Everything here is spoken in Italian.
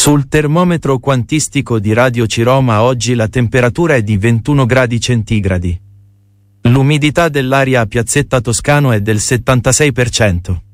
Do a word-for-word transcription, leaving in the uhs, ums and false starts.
Sul termometro quantistico di Radio Ciroma oggi la temperatura è di ventuno gradi centigradi. L'umidità dell'aria a Piazzetta Toscano è del settantasei per cento.